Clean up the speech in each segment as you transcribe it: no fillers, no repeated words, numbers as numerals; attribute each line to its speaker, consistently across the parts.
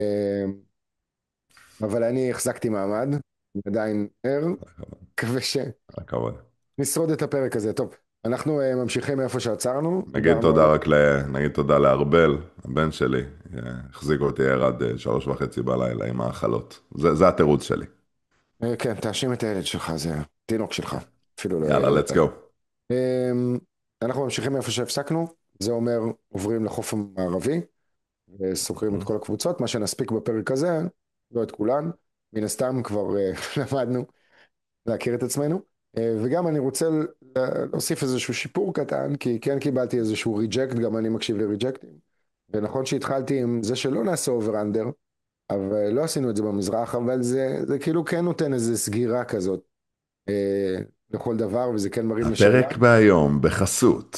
Speaker 1: אבל אני החזקתי מעמד, אני עדיין ער, מקווה
Speaker 2: הכבוד.
Speaker 1: שנשרוד את הפרק הזה. טוב, אנחנו ממשיכים מאיפה שעצרנו, דיברנו על...
Speaker 2: נגיד תודה לארבל, הבן שלי, החזיק אותי ער עד 3:30 בלילה עם האכלות. זה התירוץ שלי.
Speaker 1: כן, תאשים את הילד שלך, זה תינוק שלך, אפילו לא
Speaker 2: יאללה,
Speaker 1: ילד.
Speaker 2: let's go.
Speaker 1: אמ, אנחנו ממשיכים מאיפה שהפסקנו, זה אומר עוברים לחוף המערבי, וסוקרים את כל הקבוצות, מה שנספיק בפרק הזה, לא את כולן, מן הסתם כבר למדנו להכיר את עצמנו, וגם אני רוצה להוסיף איזשהו שיפור קטן, כי כן קיבלתי איזשהו ריג'קט, גם אני מקשיב לריג'קטים, ונכון שהתחלתי עם זה שלא נעשה אובר אנדר, אבל לא עשינו את זה במזרח, אבל זה כאילו כן נותן איזו סגירה כזאת אה, לכל דבר, וזה כן מרים לשאלה.
Speaker 2: הפרק בהיום בחסות.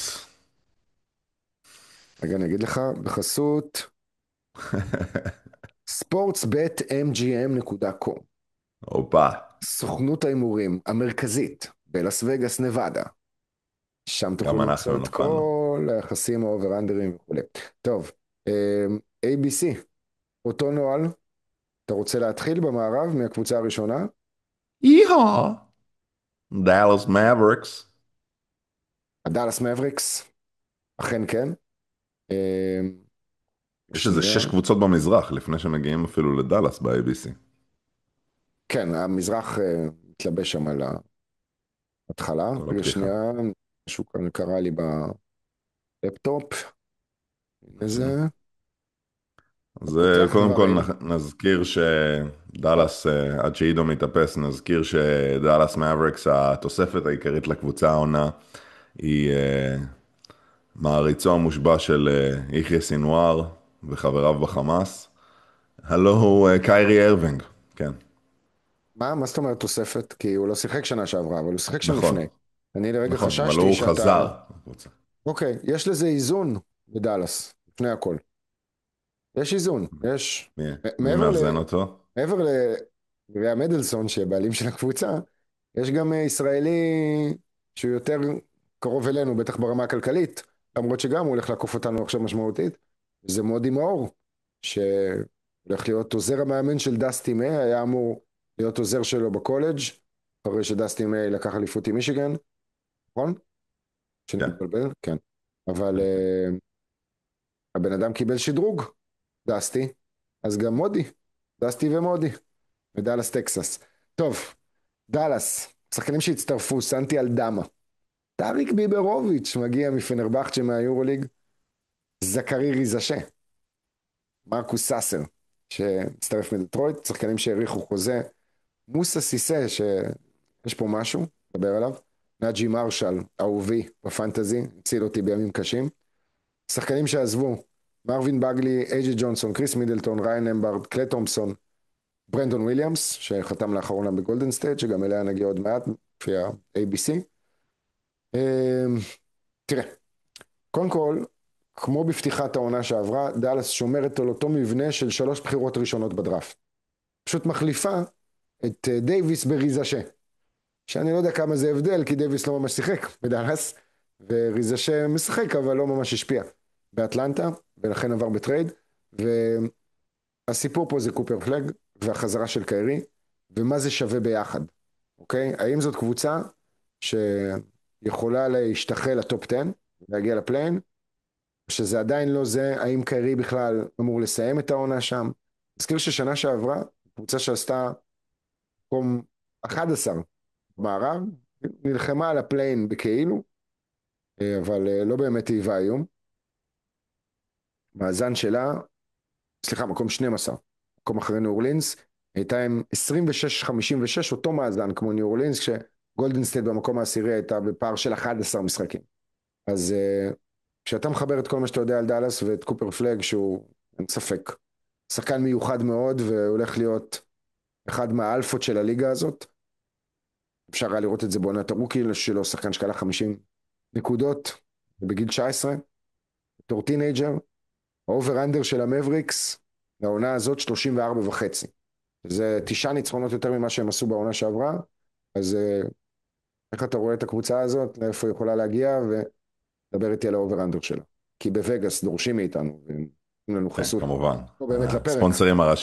Speaker 1: רגע, אני אגיד לך, בחסות sportsbetmgm.com,
Speaker 2: הופה,
Speaker 1: סוכנות ההימורים המרכזית בלאס וגאס, נבדה. שם תוכלו
Speaker 2: גם
Speaker 1: למצוא
Speaker 2: אנחנו
Speaker 1: את
Speaker 2: נפלנו.
Speaker 1: כל היחסים האובר-אנדרים וכו'. טוב, ABC, אותו נוהל, אתה רוצה להתחיל במערב מהקבוצה הראשונה?
Speaker 2: יהה, דאלאס מבריקס.
Speaker 1: הדאלאס מבריקס, אכן כן. אה,
Speaker 2: יש איזה
Speaker 1: שנייה,
Speaker 2: 6 קבוצות במזרח, לפני שמגיעים אפילו לדאלאס ב-ABC.
Speaker 1: כן, המזרח מתלבש שם על ההתחלה.
Speaker 2: כל
Speaker 1: רגע,
Speaker 2: הפתיחה.
Speaker 1: שנייה, משהו כאן קרה לי בלפטופ. הנה זה,
Speaker 2: אז
Speaker 1: פותח
Speaker 2: קודם כל
Speaker 1: דברים.
Speaker 2: נזכיר שדאלאס, עד שעידו מתאפס, נזכיר שדאלאס מבריקס, התוספת העיקרית לקבוצה העונה, היא מעריצו המושבע של יחיא סינואר וחבריו בחמאס. הלו הוא קיירי ארווינג, כן,
Speaker 1: מה זאת אומרת תוספת? כי הוא לא שיחק שנה שעברה, אבל הוא שיחק שם
Speaker 2: נכון,
Speaker 1: לפני. אני לרגע
Speaker 2: נכון, אבל
Speaker 1: חששתי
Speaker 2: הוא
Speaker 1: שאתה...
Speaker 2: חזר לקבוצה.
Speaker 1: אוקיי, יש לזה איזון בדאלאס, לפני הכל. יש איזון, יש...
Speaker 2: מי, מי
Speaker 1: מעבר ל...
Speaker 2: מאזן אותו?
Speaker 1: מעבר לריה מדלסון, שבעלים של הקבוצה, יש גם ישראלי שהוא יותר קרוב אלינו, בטח ברמה הכלכלית, למרות שגם הוא הולך לעקוף אותנו עכשיו משמעותית, זה מודי מאור, שהולך להיות עוזר המאמן של דסטי מיי, היה אמור להיות עוזר שלו בקולג', אחרי שדסטי מיי לקח אליפות עם מישיגן, נכון? שאני
Speaker 2: כן,
Speaker 1: מתבלבל? כן. אבל
Speaker 2: כן, כן.
Speaker 1: הבן אדם קיבל שדרוג, דסטי, אז גם מודי, דסטי ומודי, מדאלאס טקסס. טוב, דאלאס, שחקנים שהצטרפו, סנטי אלדמה, טאריק ביברוביץ' מגיע מפנרבחצ'ה מהיורוליג, זכרי ריזשה, מרקוס סאסר, שהצטרף מדטרויט, שחקנים שהאריכו חוזה, מוסא סיסא, שיש פה משהו, נדבר עליו, נאג'י מרשל, אהובי בפנטזי, הציל אותי בימים קשים, שחקנים שעזבו, מרווין בגלי, אייג'י ג'ונסון, קריס מידלטון, ריין אמברד, קלי תומפסון, ברנדון וויליאמס, שחתם לאחרונה בגולדן סטייט, שגם אליה נגיע עוד מעט, לפי ה-ABC. תראה, קודם כל, כמו בפתיחת העונה שעברה, דאלאס שומרת על אותו מבנה של 3 בחירות ראשונות בדראפט. פשוט מחליפה את דייביס בריזשה, שאני לא יודע כמה זה הבדל, כי דייביס לא ממש שיחק בדאלאס, וריזשה משחק, אבל לא ממש השפיע באטלנטה, ולכן עבר בטרייד, והסיפור פה זה קופר פלג, והחזרה של קיירי, ומה זה שווה ביחד, אוקיי? האם זאת קבוצה שיכולה להשתחל לטופ 10, להגיע לפליין, שזה עדיין לא זה, האם קיירי בכלל אמור לסיים את העונה שם? נזכיר ששנה שעברה, קבוצה שעשתה מקום 11 במערב, נלחמה על הפליין בכאילו, אבל לא באמת היווה איום. מאזן שלה, סליחה, מקום 12, מקום אחרי ניו אורלינס, הייתה עם 26-56, אותו מאזן כמו ניו אורלינס, כשגולדן סטייט במקום העשירי הייתה בפער של 11 משחקים. אז כשאתה מחבר את כל מה שאתה יודע על דאלאס ואת קופר פלג, שהוא, אין ספק, שחקן מיוחד מאוד, והולך להיות אחד מהאלפות של הליגה הזאת, אפשר היה לראות את זה בעונת הרוקי שלו, שחקן שקלה 50 נקודות, בגיל 19, בתור טינג'ר, האובר-אנדר של המבריקס, לעונה הזאת 34.5. זה 9 ניצחונות יותר ממה שהם עשו בעונה שעברה, אז איך אתה רואה את הקבוצה הזאת, לאיפה היא יכולה להגיע, ודבר איתי על האובר-אנדר שלה. כי בווגאס דורשים מאיתנו, תנו לנו
Speaker 2: כן,
Speaker 1: חסות.
Speaker 2: כמובן.
Speaker 1: פה באמת לפרק.
Speaker 2: הספונסרים הראשיים.